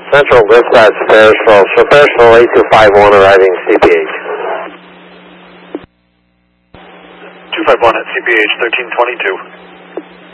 Central dispatch, Parisville. So Parisville 8251 arriving CPH. 251 at CPH 1322.